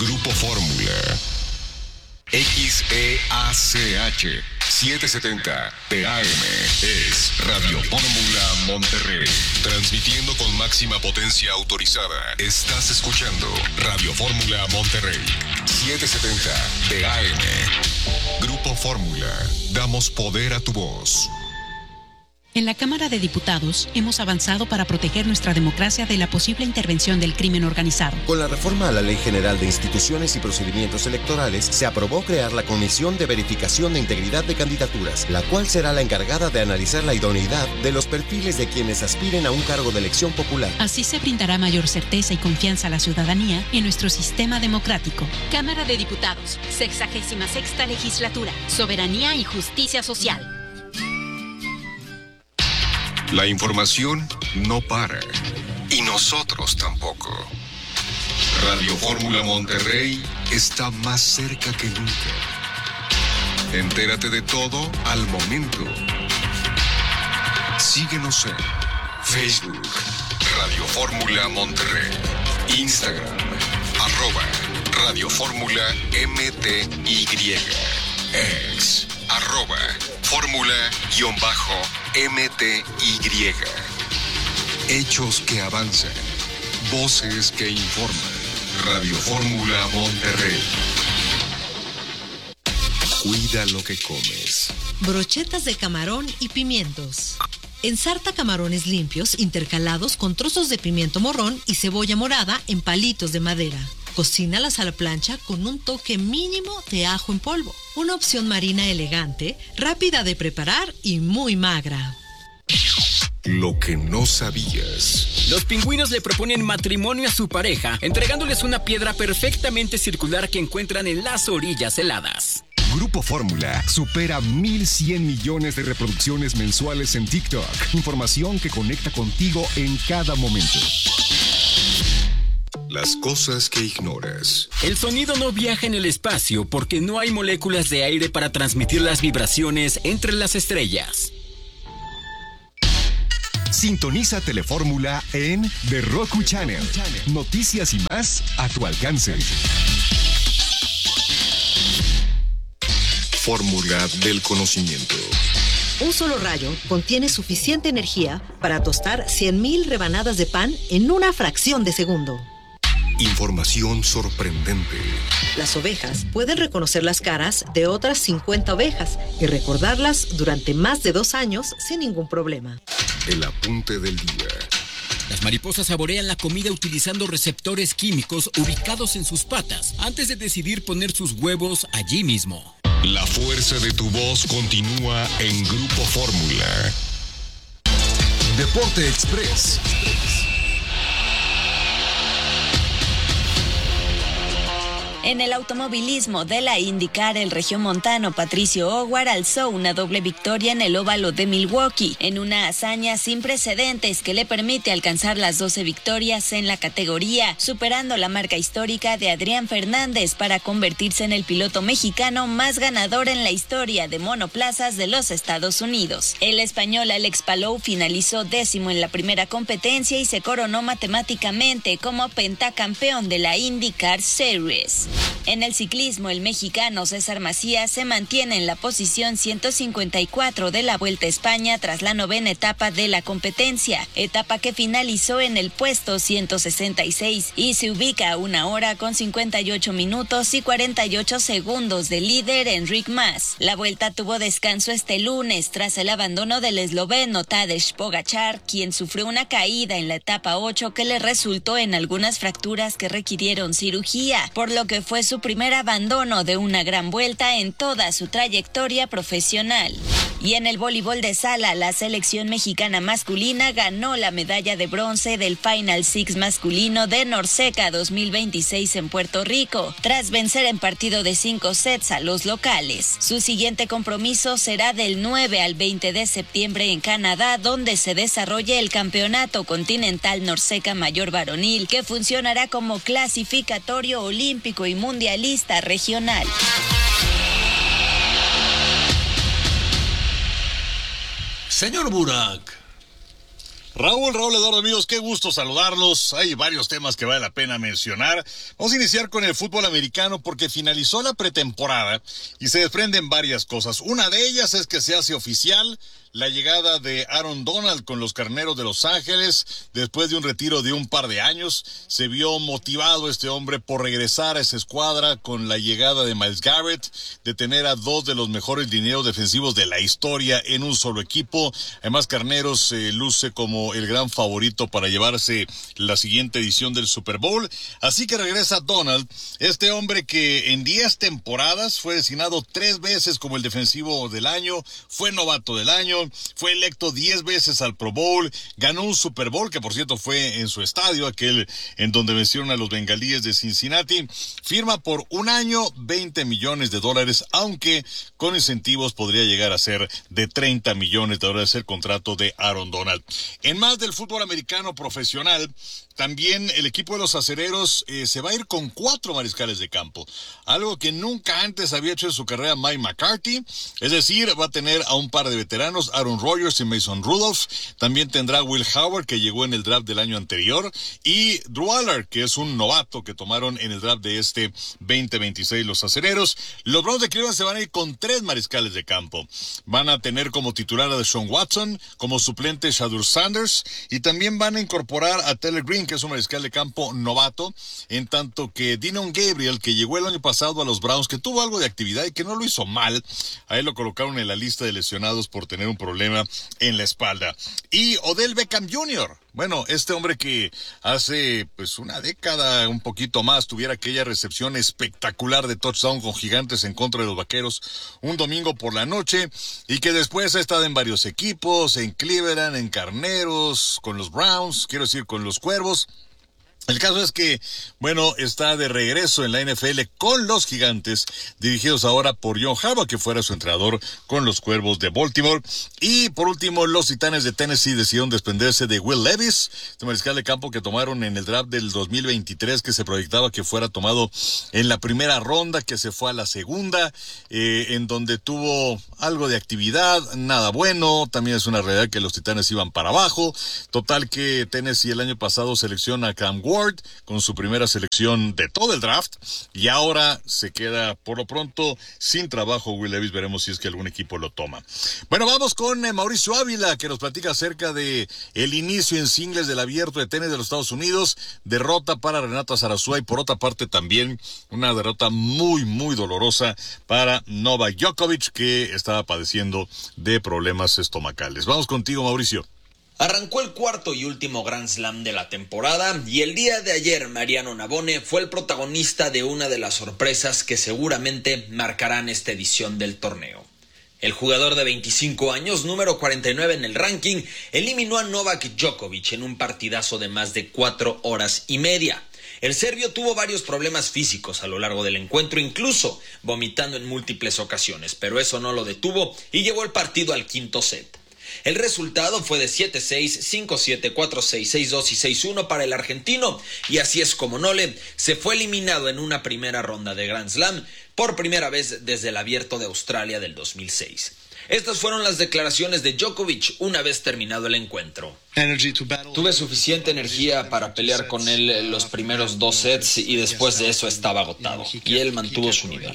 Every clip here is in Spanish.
Grupo Fórmula. XEACH 770 TAM es Radio Fórmula Monterrey. Transmitiendo con máxima potencia autorizada. Estás escuchando Radio Fórmula Monterrey 770 TAM. Grupo Fórmula. Damos poder a tu voz. En la Cámara de Diputados hemos avanzado para proteger nuestra democracia de la posible intervención del crimen organizado. Con la reforma a la Ley General de Instituciones y Procedimientos Electorales, se aprobó crear la Comisión de Verificación de Integridad de Candidaturas, la cual será la encargada de analizar la idoneidad de los perfiles de quienes aspiren a un cargo de elección popular. Así se brindará mayor certeza y confianza a la ciudadanía en nuestro sistema democrático. Cámara de Diputados, 66ª Legislatura, Soberanía y Justicia Social. La información no para. Y nosotros tampoco. Radio Fórmula Monterrey está más cerca que nunca. Entérate de todo al momento. Síguenos en Facebook, Radio Fórmula Monterrey, Instagram, @Radio Fórmula MTY, X, @Fórmula_MTY. Hechos que avanzan, voces que informan. Radio Fórmula Monterrey. Cuida lo que comes. Brochetas de camarón y pimientos. Ensarta camarones limpios intercalados con trozos de pimiento morrón y cebolla morada en palitos de madera. Cocínalas a la plancha con un toque mínimo de ajo en polvo. Una opción marina elegante, rápida de preparar y muy magra. Lo que no sabías. Los pingüinos le proponen matrimonio a su pareja, entregándoles una piedra perfectamente circular que encuentran en las orillas heladas. Grupo Fórmula supera 1,100 millones de reproducciones mensuales en TikTok. Información que conecta contigo en cada momento. Las cosas que ignoras. El sonido no viaja en el espacio porque no hay moléculas de aire para transmitir las vibraciones entre las estrellas. Sintoniza Telefórmula en The Roku Channel. Noticias y más a tu alcance. Fórmula del conocimiento. Un solo rayo contiene suficiente energía para tostar 100,000 rebanadas de pan en una fracción de segundo. Información sorprendente. Las ovejas pueden reconocer las caras de otras 50 ovejas y recordarlas durante más de 2 años sin ningún problema. El apunte del día. Las mariposas saborean la comida utilizando receptores químicos ubicados en sus patas antes de decidir poner sus huevos allí mismo. La fuerza de tu voz continúa en Grupo Fórmula. Deporte Express. En el automovilismo de la IndyCar, el regiomontano Patricio O'Ward alzó una doble victoria en el óvalo de Milwaukee, en una hazaña sin precedentes que le permite alcanzar las 12 victorias en la categoría, superando la marca histórica de Adrián Fernández para convertirse en el piloto mexicano más ganador en la historia de monoplazas de los Estados Unidos. El español Alex Palou finalizó 10º en la primera competencia y se coronó matemáticamente como pentacampeón de la IndyCar Series. En el ciclismo, el mexicano César Macías se mantiene en la posición 154 de la Vuelta a España tras la 9ª etapa de la competencia, etapa que finalizó en el puesto 166 y se ubica a 1 hora con 58 minutos y 48 segundos del líder Enric Mas. La Vuelta tuvo descanso este lunes tras el abandono del esloveno Tadej Pogačar, quien sufrió una caída en la etapa 8 que le resultó en algunas fracturas que requirieron cirugía, por lo que fue su primer abandono de una gran vuelta en toda su trayectoria profesional. Y en el voleibol de sala, la selección mexicana masculina ganó la medalla de bronce del Final Six masculino de Norseca 2026 en Puerto Rico, tras vencer en partido de 5 sets a los locales. Su siguiente compromiso será del 9 al 20 de septiembre en Canadá, donde se desarrolla el Campeonato Continental Norseca Mayor Varonil, que funcionará como clasificatorio olímpico y mundialista regional. Señor Burak, Raúl Eduardo, amigos, qué gusto saludarlos. Hay varios temas que vale la pena mencionar. Vamos a iniciar con el fútbol americano porque finalizó la pretemporada y se desprenden varias cosas. Una de ellas es que se hace oficial la llegada de Aaron Donald con los Carneros de Los Ángeles. Después de un retiro de un par de años, se vio motivado este hombre por regresar a esa escuadra con la llegada de Myles Garrett, de tener a dos de los mejores linieros defensivos de la historia en un solo equipo. Además, Carneros luce como el gran favorito para llevarse la siguiente edición del Super Bowl. Así que regresa Donald, este hombre que en 10 temporadas fue designado 3 veces como el defensivo del año, fue novato del año, fue electo 10 veces al Pro Bowl, ganó un Super Bowl, que por cierto fue en su estadio, aquel en donde vencieron a los Bengalíes de Cincinnati. Firma por un año, $20 millones, aunque con incentivos podría llegar a ser de $30 millones el contrato de Aaron Donald. En más del fútbol americano profesional, también el equipo de los Acereros se va a ir con 4 mariscales de campo, algo que nunca antes había hecho en su carrera Mike McCarthy. Es decir, va a tener a un par de veteranos, Aaron Rodgers y Mason Rudolph. También tendrá Will Howard, que llegó en el draft del año anterior, y Drew Aller, que es un novato que tomaron en el draft de este 2026 los Acereros. Los Browns de Cleveland se van a ir con 3 mariscales de campo. Van a tener como titular a Deshaun Watson, como suplente Shedeur Sanders, y también van a incorporar a Taylor Green, que es un mariscal de campo novato, en tanto que Dillon Gabriel, que llegó el año pasado a los Browns, que tuvo algo de actividad y que no lo hizo mal, a él lo colocaron en la lista de lesionados por tener un problema en la espalda. Y Odell Beckham Jr., bueno, este hombre que hace pues una década, un poquito más, tuviera aquella recepción espectacular de touchdown con Gigantes en contra de los Vaqueros un domingo por la noche, y que después ha estado en varios equipos, en Cleveland, en Carneros, con los Browns, quiero decir con los Cuervos. El caso es que, bueno, está de regreso en la NFL con los Gigantes, dirigidos ahora por John Harbaugh, que fuera su entrenador con los Cuervos de Baltimore. Y por último, los Titanes de Tennessee decidieron desprenderse de Will Levis, este mariscal de campo que tomaron en el draft del 2023, que se proyectaba que fuera tomado en la primera ronda, que se fue a la segunda, en donde tuvo algo de actividad, nada bueno. También es una realidad que los Titanes iban para abajo. Total que Tennessee el año pasado selecciona a Cam Ward con su primera selección de todo el draft, y ahora se queda por lo pronto sin trabajo Will Levis. Veremos si es que algún equipo lo toma. Bueno, vamos con Mauricio Ávila, que nos platica acerca de el inicio en singles del Abierto de Tenis de los Estados Unidos. Derrota para Renata Zarazúa, y por otra parte también una derrota muy muy dolorosa para Novak Djokovic, que estaba padeciendo de problemas estomacales. Vamos contigo, Mauricio. Arrancó el cuarto y último Grand Slam de la temporada, y el día de ayer Mariano Navone fue el protagonista de una de las sorpresas que seguramente marcarán esta edición del torneo. El jugador de 25 años, número 49 en el ranking, eliminó a Novak Djokovic en un partidazo de más de 4 horas y media. El serbio tuvo varios problemas físicos a lo largo del encuentro, incluso vomitando en múltiples ocasiones, pero eso no lo detuvo y llevó el partido al quinto set. El resultado fue de 7-6, 5-7, 4-6, 6-2 y 6-1 para el argentino, y así es como Nole se fue eliminado en una primera ronda de Grand Slam por primera vez desde el Abierto de Australia del 2006. Estas fueron las declaraciones de Djokovic una vez terminado el encuentro. Tuve suficiente energía para pelear con él los primeros 2 sets y después de eso estaba agotado, y él mantuvo su nivel.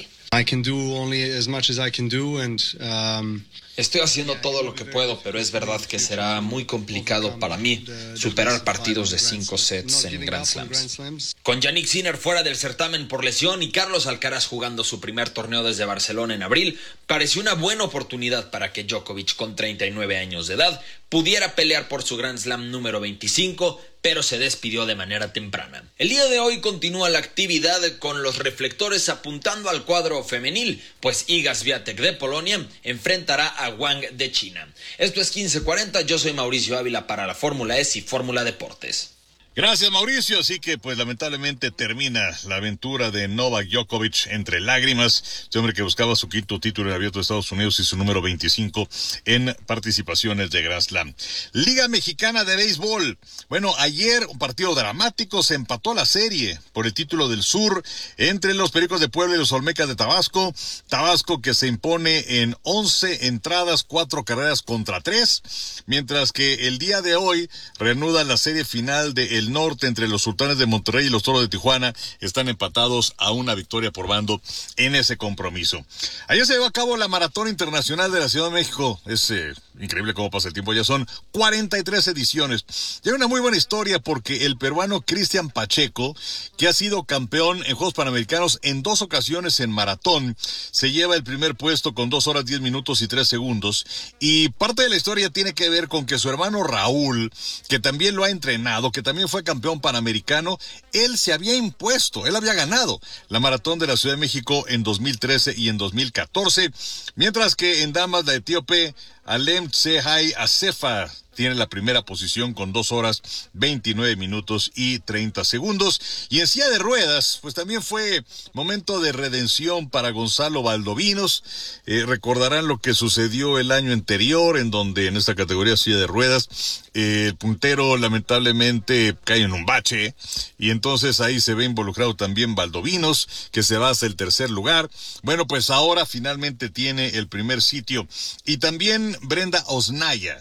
Estoy haciendo todo lo que puedo, pero es verdad que será muy complicado para mí superar partidos de 5 sets en Grand Slams. Con Jannik Sinner fuera del certamen por lesión y Carlos Alcaraz jugando su primer torneo desde Barcelona en abril, pareció una buena oportunidad para que Djokovic, con 39 años de edad, pudiera pelear por su Grand Slam número 25, pero se despidió de manera temprana. El día de hoy continúa la actividad con los reflectores apuntando al cuadro femenil, pues Iga Swiatek de Polonia enfrentará a Wang de China. Esto es 1540, yo soy Mauricio Ávila para la Fórmula S y Fórmula Deportes. Gracias, Mauricio. Así que, pues, lamentablemente termina la aventura de Novak Djokovic entre lágrimas. Este hombre que buscaba su quinto título en el Abierto de Estados Unidos y su número 25 en participaciones de Grand Slam. Liga Mexicana de Béisbol. Bueno, ayer un partido dramático, se empató la serie por el título del Sur entre los Pericos de Puebla y los Olmecas de Tabasco. Tabasco que se impone en 11 entradas, 4 carreras contra 3, mientras que el día de hoy reanuda la serie final de El Norte entre los Sultanes de Monterrey y los Toros de Tijuana. Están empatados a una victoria por bando en ese compromiso. Ayer se llevó a cabo la Maratón Internacional de la Ciudad de México. Es increíble cómo pasa el tiempo, ya son 43 ediciones. Y hay una muy buena historia porque el peruano Cristian Pacheco, que ha sido campeón en Juegos Panamericanos en 2 ocasiones en maratón, se lleva el primer puesto con 2 horas 10 minutos y 3 segundos. Y parte de la historia tiene que ver con que su hermano Raúl, que también lo ha entrenado, que también fue campeón panamericano, él se había impuesto, él había ganado la Maratón de la Ciudad de México en 2013 y en 2014, mientras que en damas la etíope Alem Tsehai Asefa tiene la primera posición con 2 horas 29 minutos y 30 segundos. Y en silla de ruedas, pues también fue momento de redención para Gonzalo Valdovinos. Recordarán lo que sucedió el año anterior, en donde en esta categoría silla de ruedas, el puntero lamentablemente cae en un bache, y entonces ahí se ve involucrado también Valdovinos, que se va hasta el tercer lugar. Bueno, pues ahora finalmente tiene el primer sitio. Y también Brenda Osnaya,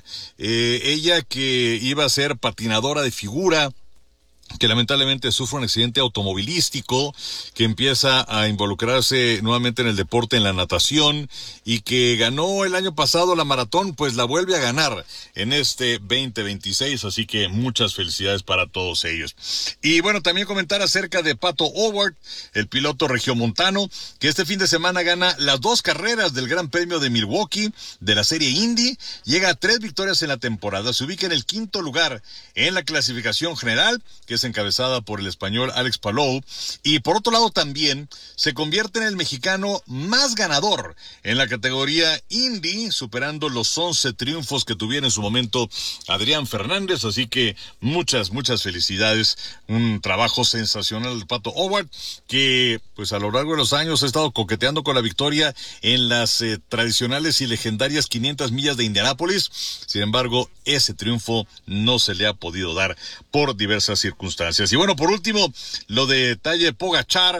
ella que iba a ser patinadora de figura, que lamentablemente sufre un accidente automovilístico, que empieza a involucrarse nuevamente en el deporte, en la natación, y que ganó el año pasado la maratón, pues la vuelve a ganar en este 2026, así que muchas felicidades para todos ellos. Y bueno, también comentar acerca de Pato O'Ward, el piloto regiomontano, que este fin de semana gana las 2 carreras del Gran Premio de Milwaukee, de la serie Indy, llega a 3 victorias en la temporada, se ubica en el 5º lugar en la clasificación general, que es encabezada por el español Alex Palou, y por otro lado también se convierte en el mexicano más ganador en la categoría Indy, superando los 11 triunfos que tuviera en su momento Adrián Fernández, así que muchas felicidades, un trabajo sensacional del Pato O'Ward, que pues a lo largo de los años ha estado coqueteando con la victoria en las tradicionales y legendarias 500 millas de Indianápolis. Sin embargo, ese triunfo no se le ha podido dar por diversas circunstancias. Y bueno, por último, lo de Tadej Pogačar,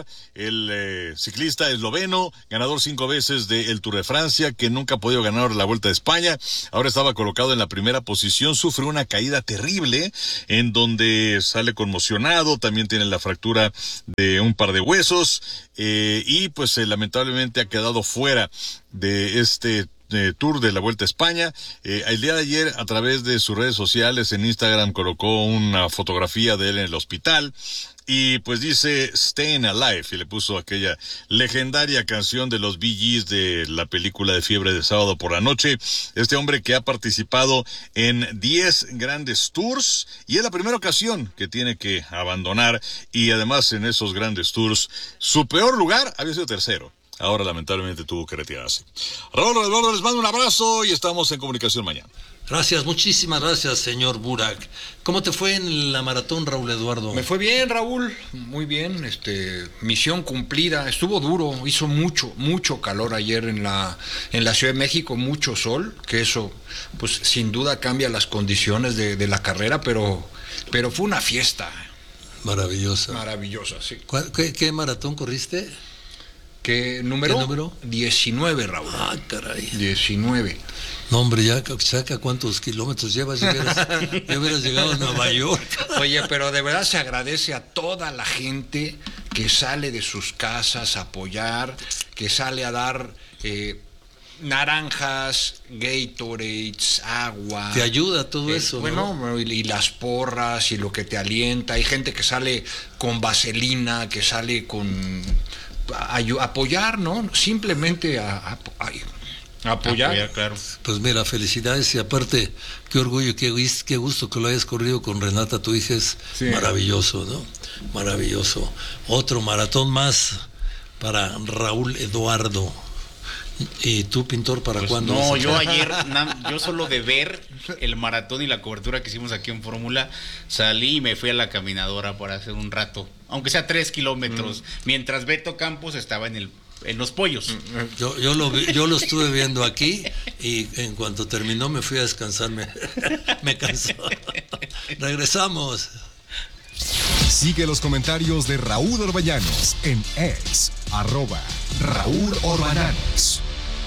el ciclista esloveno, ganador 5 veces del Tour de Francia, que nunca ha podido ganar la Vuelta de España. Ahora estaba colocado en la primera posición, sufre una caída terrible en donde sale conmocionado, también tiene la fractura de un par de huesos, y pues lamentablemente ha quedado fuera de este Tour de la Vuelta a España. El día de ayer, a través de sus redes sociales, en Instagram, colocó una fotografía de él en el hospital y pues dice Staying Alive, y le puso aquella legendaria canción de los Bee Gees de la película de Fiebre de Sábado por la Noche. Este hombre que ha participado en 10 grandes tours, y es la primera ocasión que tiene que abandonar, y además en esos grandes tours su peor lugar había sido tercero. Ahora lamentablemente tuvo que retirarse. Raúl Eduardo, les mando un abrazo y estamos en comunicación mañana. Gracias, muchísimas gracias, señor Burak. ¿Cómo te fue en la maratón, Raúl Eduardo? Me fue bien, Raúl, muy bien, misión cumplida. Estuvo duro, hizo mucho calor ayer en la Ciudad de México, mucho sol, que eso pues sin duda cambia las condiciones de la carrera, pero fue una fiesta. Maravillosa. Maravillosa, sí. ¿Qué maratón corriste? ¿Qué número? 19, Raúl. Ah, caray. 19. No, hombre, ya saca cuántos kilómetros llevas, ya hubieras llegado a Nueva York. Oye, pero de verdad se agradece a toda la gente que sale de sus casas a apoyar, que sale a dar naranjas, Gatorades, agua. Te ayuda todo eso, bueno, ¿no? Y las porras y lo que te alienta. Hay gente que sale con vaselina, que sale con apoyar, ¿no? Simplemente apoyar, claro. Pues mira, felicidades, y aparte, qué orgullo, qué gusto que lo hayas corrido con Renata, tu hija, es maravilloso, ¿no? Maravilloso. Otro maratón más para Raúl Eduardo. ¿Y tú, pintor, para cuándo? No, yo ayer, yo solo de ver el maratón y la cobertura que hicimos aquí en Fórmula, salí y me fui a la caminadora para hacer un rato, aunque sea 3 kilómetros, mientras Beto Campos estaba en los pollos. Yo lo estuve viendo aquí y en cuanto terminó me fui a descansar, me cansó. Regresamos. Sigue los comentarios de Raúl Orbañanos en X, @Raúl Orbañanos.